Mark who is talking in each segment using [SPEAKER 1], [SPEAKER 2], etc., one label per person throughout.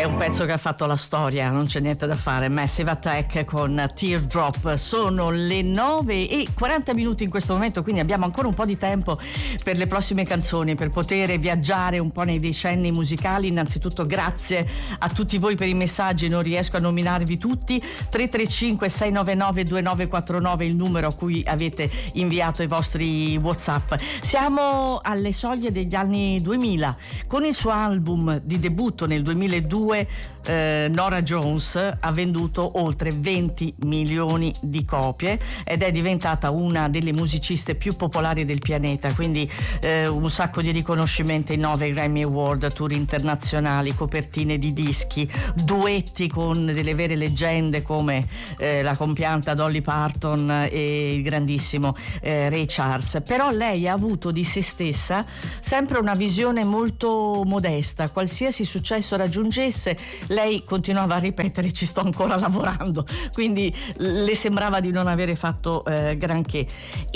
[SPEAKER 1] un pezzo che ha fatto la storia, non c'è niente da fare. Massive Attack con Teardrop. Sono le 9:40 in questo momento, quindi abbiamo ancora un po' di tempo per le prossime canzoni, per poter viaggiare un po' nei decenni musicali. Innanzitutto grazie a tutti voi per i messaggi, non riesco a nominarvi tutti. 335 699 2949 il numero a cui avete inviato i vostri WhatsApp. Siamo alle soglie degli anni 2000. Con il suo album di debutto nel 2002 Norah Jones ha venduto oltre 20 milioni di copie ed è diventata una delle musiciste più popolari del pianeta, quindi un sacco di riconoscimenti, 9 Grammy Award, tour internazionali, copertine di dischi, duetti con delle vere leggende come la compianta Dolly Parton e il grandissimo Ray Charles. Però lei ha avuto di se stessa sempre una visione molto modesta. Qualsiasi successo raggiungesse, lei continuava a ripetere: ci sto ancora lavorando, quindi le sembrava di non avere fatto granché.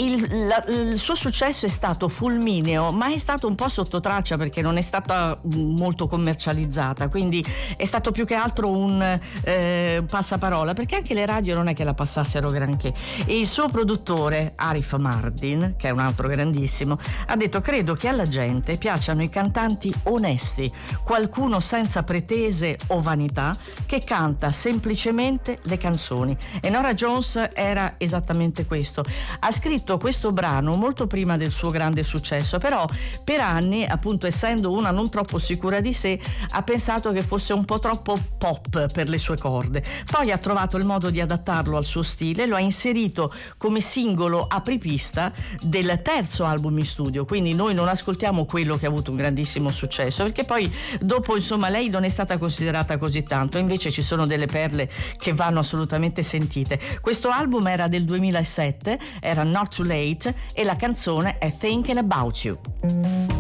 [SPEAKER 1] Il suo successo è stato fulmineo, ma è stato un po' sotto traccia perché non è stata molto commercializzata, quindi è stato più che altro un passaparola, perché anche le radio non è che la passassero granché. E il suo produttore Arif Mardin, che è un altro grandissimo, ha detto: credo che alla gente piacciono i cantanti onesti, qualcuno senza pretese o vanità, che canta semplicemente le canzoni. E Norah Jones era esattamente questo. Ha scritto questo brano molto prima del suo grande successo, però per anni, appunto, essendo una non troppo sicura di sé, ha pensato che fosse un po' troppo pop per le sue corde. Poi ha trovato il modo di adattarlo al suo stile, lo ha inserito come singolo apripista del terzo album in studio, quindi noi non ascoltiamo quello che ha avuto un grandissimo successo, perché poi dopo, insomma, lei non è stata considerata così tanto, invece ci sono delle perle che vanno assolutamente sentite. Questo album era del 2007, era Not Too Late, e la canzone è Thinking About You.